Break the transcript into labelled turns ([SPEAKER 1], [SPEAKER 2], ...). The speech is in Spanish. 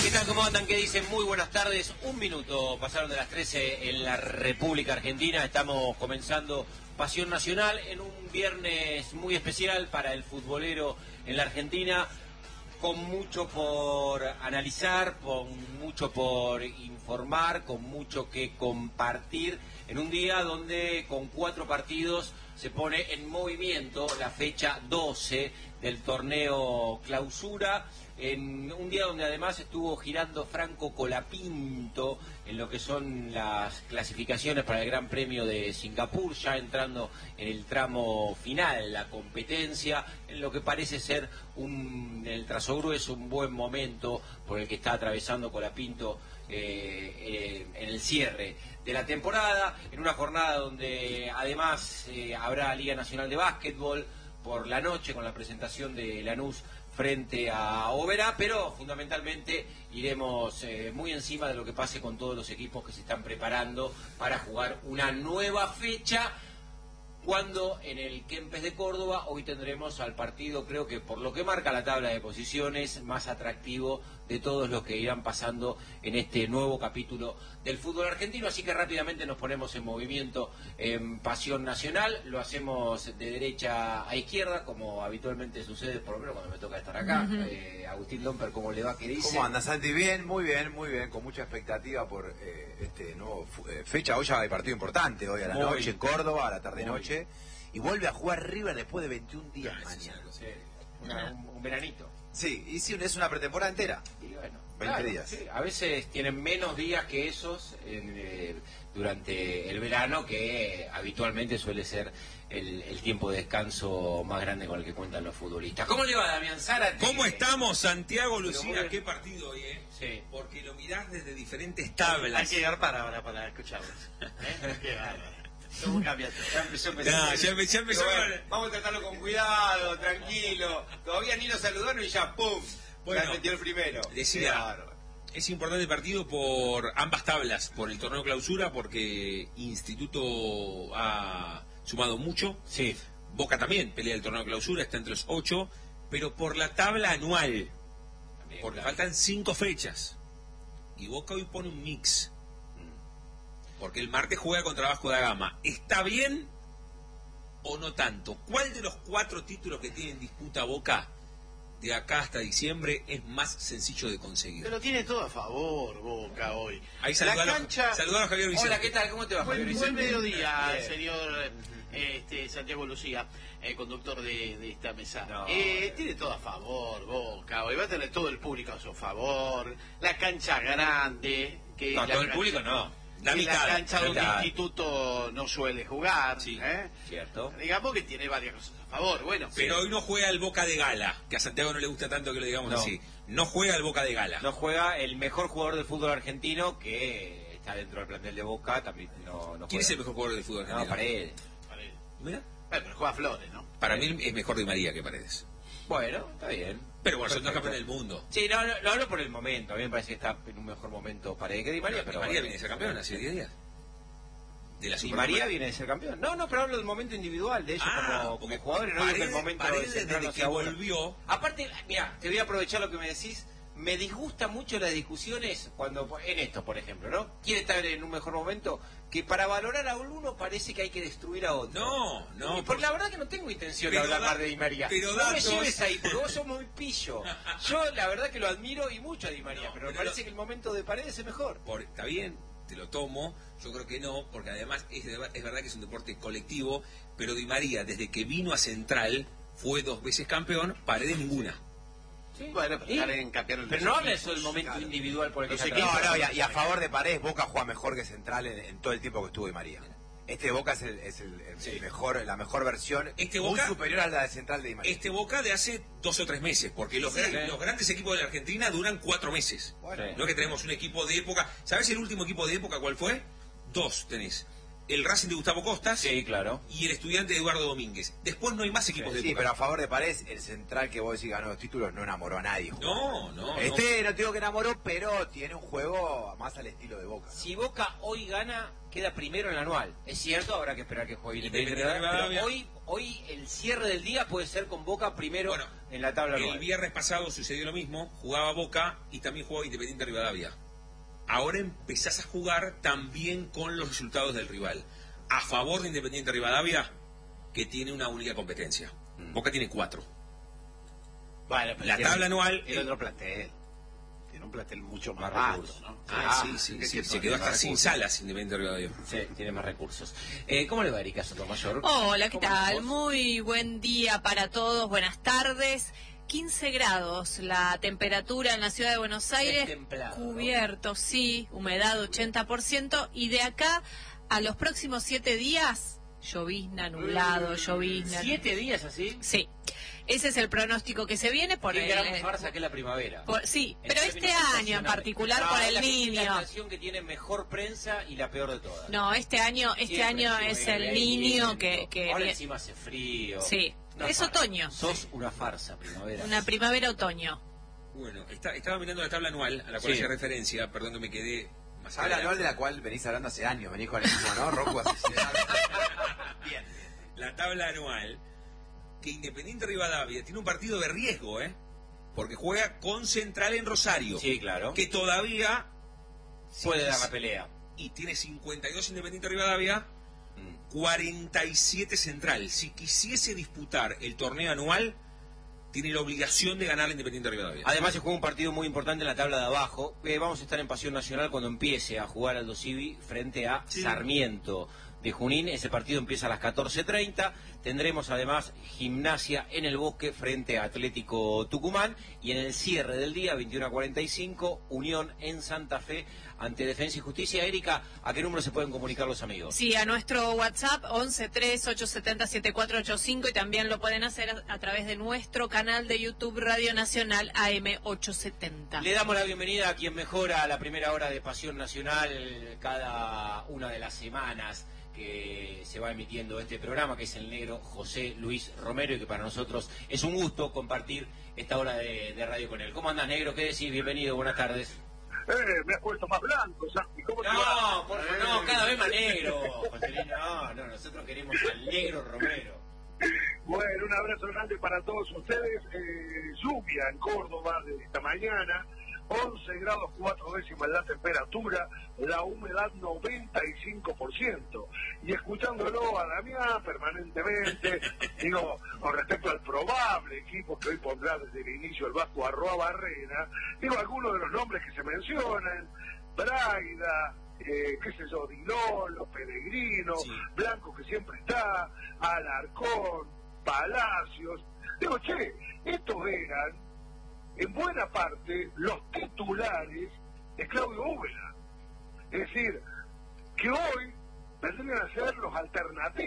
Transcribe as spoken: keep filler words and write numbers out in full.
[SPEAKER 1] ¿Qué tal? ¿Cómo andan? ¿Qué dicen? Muy buenas tardes. Un minuto pasaron de las trece en la República Argentina. Estamos comenzando Pasión Nacional en un viernes muy especial para el futbolero en la Argentina, con mucho por analizar, con mucho por informar, con mucho que compartir, en un día donde con cuatro partidos se pone en movimiento la fecha doce del torneo Clausura, en un día donde además estuvo girando Franco Colapinto en lo que son las clasificaciones para el Gran Premio de Singapur, ya entrando en el tramo final, la competencia, en lo que parece ser un, el trazo grueso, un buen momento por el que está atravesando Colapinto eh, eh, en el cierre de la temporada, en una jornada donde además eh, habrá Liga Nacional de Básquetbol por la noche con la presentación de Lanús frente a Oberá, pero fundamentalmente iremos eh, muy encima de lo que pase con todos los equipos que se están preparando para jugar una nueva fecha, cuando en el Kempes de Córdoba hoy tendremos al partido, creo que por lo que marca la tabla de posiciones, más atractivo de todos los que irán pasando en este nuevo capítulo del fútbol argentino. Así que rápidamente nos ponemos en movimiento en Pasión Nacional, lo hacemos de derecha a izquierda, como habitualmente sucede, por lo menos cuando me toca estar acá. Uh-huh. eh, Agustín Domper, ¿cómo le va? ¿Qué dice?
[SPEAKER 2] ¿Cómo anda, Santi? Bien, muy bien, muy bien, con mucha expectativa por eh, este nuevo eh, fecha. Hoy ya hay partido importante, hoy a la muy noche en Córdoba, a la tarde-noche, y vuelve a jugar River después de veintiún días ah, mañana.
[SPEAKER 1] Sí, una, un, un veranito.
[SPEAKER 2] Sí, y sí, es una pretemporada entera.
[SPEAKER 1] Y bueno,
[SPEAKER 2] veinte
[SPEAKER 1] claro,
[SPEAKER 2] días.
[SPEAKER 1] Sí, a veces tienen menos días que esos en, eh, durante el verano, que eh, habitualmente suele ser el, el tiempo de descanso más grande con el que cuentan los futbolistas. ¿Cómo le va, Damián Zárate?
[SPEAKER 3] ¿Cómo estamos, Santiago Lucía? Muy... ¿Qué partido hoy, eh?
[SPEAKER 1] Sí.
[SPEAKER 3] Porque lo mirás desde diferentes tablas.
[SPEAKER 4] Hay que llegar para ahora para escucharlos. ¿Eh? Qué bárbaro. ¿Cómo cambiaste?
[SPEAKER 1] Ya empezó, empezó,
[SPEAKER 3] nah,
[SPEAKER 1] empezó,
[SPEAKER 3] ya empezó, ya empezó
[SPEAKER 1] bueno, vamos a tratarlo con cuidado, tranquilo. Todavía ni lo saludaron y ya, ¡pum!
[SPEAKER 3] Bueno,
[SPEAKER 1] ya metió el primero.
[SPEAKER 3] Decía, es importante partido por ambas tablas, por el torneo Clausura, porque Instituto ha sumado mucho.
[SPEAKER 1] Sí.
[SPEAKER 3] Boca también pelea el torneo Clausura, está entre los ocho, pero por la tabla anual, también, porque claro, faltan cinco fechas. Y Boca hoy pone un mix. Porque el martes juega contra Vasco da Gama. ¿Está bien o no tanto? ¿Cuál de los cuatro títulos que tiene en disputa Boca de acá hasta diciembre es más sencillo de conseguir?
[SPEAKER 4] Pero tiene todo a favor Boca hoy.
[SPEAKER 3] Ahí saludaron,
[SPEAKER 4] la cancha...
[SPEAKER 3] saludaron a Javier Vicente.
[SPEAKER 1] Hola, ¿qué tal? ¿Cómo te va,
[SPEAKER 4] Buen,
[SPEAKER 1] Javier
[SPEAKER 4] buen
[SPEAKER 1] Vicente?
[SPEAKER 4] mediodía, bien, señor este, Santiago Lucía, el conductor de, de esta mesa.
[SPEAKER 1] No,
[SPEAKER 4] eh, tiene todo a favor Boca hoy. Va a tener todo el público a su favor. La cancha grande. Que
[SPEAKER 1] no,
[SPEAKER 4] la
[SPEAKER 1] todo el
[SPEAKER 4] cancha...
[SPEAKER 1] público no.
[SPEAKER 4] La,
[SPEAKER 1] mitad,
[SPEAKER 4] la cancha
[SPEAKER 1] la
[SPEAKER 4] donde
[SPEAKER 1] mitad.
[SPEAKER 4] el instituto no suele jugar,
[SPEAKER 1] sí,
[SPEAKER 4] ¿eh?
[SPEAKER 1] Cierto.
[SPEAKER 4] Digamos que tiene varias cosas a favor, bueno.
[SPEAKER 3] Pero
[SPEAKER 4] sí,
[SPEAKER 3] hoy no juega el Boca de Gala, que a Santiago no le gusta tanto que lo digamos
[SPEAKER 1] no.
[SPEAKER 3] así. No juega el Boca de Gala.
[SPEAKER 1] No juega el mejor jugador del fútbol argentino, que está dentro del plantel de Boca, también no, no
[SPEAKER 3] ¿Quién
[SPEAKER 1] juega.
[SPEAKER 3] es el mejor jugador del fútbol argentino?
[SPEAKER 1] No, Paredes.
[SPEAKER 4] Paredes.
[SPEAKER 3] Mira.
[SPEAKER 4] Bueno, pero juega Flores, ¿no?
[SPEAKER 3] Para mí es mejor Di María que Paredes.
[SPEAKER 1] Bueno, está bien.
[SPEAKER 3] Pero bueno, son dos campeones del mundo.
[SPEAKER 1] Sí, no, no, lo hablo por el momento. A mí me parece que está en un mejor momento Paredes que Di María.
[SPEAKER 3] Pero,
[SPEAKER 1] pero
[SPEAKER 3] Di María
[SPEAKER 1] bueno,
[SPEAKER 3] viene de ser campeón hace diez días. De la
[SPEAKER 1] Di María viene de ser campeón. No, no, pero hablo del momento individual de ellos
[SPEAKER 3] ah,
[SPEAKER 1] como, como jugadores. No digo que el momento
[SPEAKER 3] Paredes,
[SPEAKER 1] de
[SPEAKER 3] desde que
[SPEAKER 1] bueno.
[SPEAKER 3] volvió.
[SPEAKER 1] Aparte, mira, te voy a aprovechar lo que me decís. Me disgusta mucho las discusiones cuando en esto, por ejemplo, ¿no? Quiere estar en un mejor momento, que para valorar a uno parece que hay que destruir a otro.
[SPEAKER 3] No, no.
[SPEAKER 1] Y por la verdad que no tengo intención de
[SPEAKER 3] pero
[SPEAKER 1] hablar
[SPEAKER 3] da,
[SPEAKER 1] más de Di María.
[SPEAKER 3] Pero
[SPEAKER 1] no
[SPEAKER 3] datos...
[SPEAKER 1] me lleves ahí, porque vos sos muy pillo. Yo la verdad que lo admiro y mucho a Di María,
[SPEAKER 3] no,
[SPEAKER 1] pero me
[SPEAKER 3] pero
[SPEAKER 1] parece
[SPEAKER 3] lo...
[SPEAKER 1] que el momento de Paredes es mejor.
[SPEAKER 3] Por, está bien, te lo tomo. Yo creo que no, porque además es, de, es verdad que es un deporte colectivo, pero Di María, desde que vino a Central, fue dos veces campeón, Paredes ninguna.
[SPEAKER 4] Sí. Bueno, pero, en campeón
[SPEAKER 1] pero no habla eso del momento claro. individual por el que
[SPEAKER 2] no, no, no, y a, y a favor de Paredes, Boca juega mejor que Central en, en todo el tiempo que estuvo Di María. Este Boca es, el, es el, el sí. mejor, la mejor versión,
[SPEAKER 3] este
[SPEAKER 2] muy
[SPEAKER 3] Boca,
[SPEAKER 2] superior a la de Central de Di María.
[SPEAKER 3] Este Boca de hace dos o tres meses, porque los, sí, gran, sí. los grandes equipos de la Argentina duran cuatro meses. Bueno. No es que tenemos un equipo de época. ¿Sabes el último equipo de época cuál fue? Dos tenés. el Racing de Gustavo Costas
[SPEAKER 1] Sí, claro.
[SPEAKER 3] y el Estudiante de Eduardo Domínguez. Después no hay más equipos de
[SPEAKER 2] Sí,
[SPEAKER 3] Boca.
[SPEAKER 2] pero a favor de Paredes, el central que vos decís ganó los títulos no enamoró a nadie.
[SPEAKER 3] No, no,
[SPEAKER 2] Este no te digo que enamoró, pero tiene un juego más al estilo de Boca, ¿no?
[SPEAKER 1] Si Boca hoy gana, queda primero en el anual. Es cierto, habrá que esperar que juegue
[SPEAKER 3] Independiente
[SPEAKER 1] Independiente,
[SPEAKER 3] Rivadavia.
[SPEAKER 1] pero hoy, hoy el cierre del día puede ser con Boca primero
[SPEAKER 3] Bueno,
[SPEAKER 1] en la tabla
[SPEAKER 3] el
[SPEAKER 1] anual.
[SPEAKER 3] viernes pasado sucedió lo mismo, jugaba Boca y también jugaba Independiente Rivadavia. Ahora empezás a jugar también con los resultados del rival. A favor de Independiente Rivadavia, que tiene una única competencia.
[SPEAKER 2] Mm.
[SPEAKER 3] Boca tiene cuatro.
[SPEAKER 4] Bueno, pero
[SPEAKER 3] La
[SPEAKER 4] tiene-
[SPEAKER 3] tabla anual...
[SPEAKER 4] Tiene
[SPEAKER 3] eh,
[SPEAKER 4] otro plantel. Tiene un plantel mucho más
[SPEAKER 1] Más
[SPEAKER 4] vasto,
[SPEAKER 1] recursos.
[SPEAKER 4] ¿no?
[SPEAKER 3] Ah, sí, sí,
[SPEAKER 4] ¿qué
[SPEAKER 3] sí,
[SPEAKER 4] tiene?
[SPEAKER 3] se quedó hasta
[SPEAKER 4] Más
[SPEAKER 3] sin
[SPEAKER 4] recursos.
[SPEAKER 3] salas Independiente Rivadavia.
[SPEAKER 1] Sí, tiene más recursos. Eh, ¿Cómo le va, Erika Sotomayor?
[SPEAKER 5] Hola, ¿qué
[SPEAKER 1] ¿Cómo
[SPEAKER 5] tal?
[SPEAKER 1] andamos?
[SPEAKER 5] Muy buen día para todos, buenas tardes. quince grados la temperatura en la ciudad de Buenos Aires,
[SPEAKER 1] templado, ¿no?
[SPEAKER 5] cubierto, sí, humedad ochenta por ciento y de acá a los próximos siete días, llovizna, nublado, llovizna.
[SPEAKER 1] ¿Siete días así?
[SPEAKER 5] Sí, ese es el pronóstico que se viene por
[SPEAKER 1] Qué
[SPEAKER 5] el...
[SPEAKER 1] gran farsa que es la primavera.
[SPEAKER 5] por- sí,
[SPEAKER 1] En
[SPEAKER 5] pero este
[SPEAKER 1] términos
[SPEAKER 5] año en
[SPEAKER 1] estacionales.
[SPEAKER 5] particular
[SPEAKER 1] Ah,
[SPEAKER 5] por
[SPEAKER 1] es
[SPEAKER 5] el
[SPEAKER 1] la que- es
[SPEAKER 5] niño.
[SPEAKER 1] la estación que tiene mejor prensa y la peor de todas.
[SPEAKER 5] No, este año, este
[SPEAKER 1] Siempre
[SPEAKER 5] año
[SPEAKER 1] encima
[SPEAKER 5] es
[SPEAKER 1] viene
[SPEAKER 5] el
[SPEAKER 1] ahí
[SPEAKER 5] niño
[SPEAKER 1] viento.
[SPEAKER 5] que... que
[SPEAKER 1] Ahora
[SPEAKER 5] vie-
[SPEAKER 1] encima hace frío.
[SPEAKER 5] Sí,
[SPEAKER 1] Una
[SPEAKER 5] es
[SPEAKER 1] farsa.
[SPEAKER 5] otoño.
[SPEAKER 1] Sos una farsa, primavera.
[SPEAKER 5] Una primavera-otoño.
[SPEAKER 3] Bueno, está- estaba mirando la tabla anual a la cual
[SPEAKER 1] Sí.
[SPEAKER 3] hacía referencia, perdón que me quedé más
[SPEAKER 2] Tabla
[SPEAKER 3] adelante.
[SPEAKER 2] anual de la cual venís hablando hace años, venís con el mismo, ¿no? Rocco hace Bien.
[SPEAKER 3] La tabla anual, que Independiente Rivadavia tiene un partido de riesgo, ¿eh? Porque juega con Central en Rosario,
[SPEAKER 1] Sí, claro.
[SPEAKER 3] que todavía
[SPEAKER 1] Puede dar la pelea.
[SPEAKER 3] y tiene cincuenta y dos Independiente Rivadavia,
[SPEAKER 1] Mm.
[SPEAKER 3] cuarenta y siete Central. Si quisiese disputar el torneo anual, tiene la obligación de ganar la Independiente Rivadavia.
[SPEAKER 1] Además se juega un partido muy importante en la tabla de abajo. Eh, vamos a estar en Pasión Nacional cuando empiece a jugar Aldo Civi frente a
[SPEAKER 3] Sí.
[SPEAKER 1] Sarmiento de Junín. Ese partido empieza a las catorce treinta. Tendremos además Gimnasia en el Bosque frente a Atlético Tucumán. Y en el cierre del día, veintiuno a cuarenta y cinco, Unión en Santa Fe ante Defensa y Justicia. Erika, ¿a qué número se pueden comunicar los amigos?
[SPEAKER 5] Sí, a nuestro WhatsApp once tres ocho siete cero siete cuatro ocho cinco y también lo pueden hacer a, a través de nuestro canal de YouTube Radio Nacional A M ochocientos setenta.
[SPEAKER 1] Le damos la bienvenida a quien mejora la primera hora de Pasión Nacional cada una de las semanas que se va emitiendo este programa, que es el negro José Luis Romero, y que para nosotros es un gusto compartir esta hora de, de radio con él. ¿Cómo andas, negro? ¿Qué decís? Bienvenido, buenas tardes.
[SPEAKER 6] Eh, me has puesto más blanco, Santi. ¿Cómo te va?
[SPEAKER 1] No, por favor, no, cada vez más negro, José Luis. No, no, nosotros queremos al negro Romero.
[SPEAKER 6] Bueno, un abrazo grande para todos ustedes. Eh, lluvia en Córdoba desde esta mañana. once grados cuatro décimas la temperatura, la humedad noventa y cinco por ciento. Y escuchándolo a Damián permanentemente, digo, con respecto al probable equipo que hoy pondrá desde el inicio el Vasco Arroa Barrena, digo, algunos de los nombres que se mencionan, Braida, eh, qué sé yo, Dilolo, Pellegrino,
[SPEAKER 3] Sí.
[SPEAKER 6] Blanco que siempre está, Alarcón, Palacios. Digo, che, estos eran en buena parte los titulares de Claudio Úbeda. Es decir, que hoy vendrían a ser los alternativos.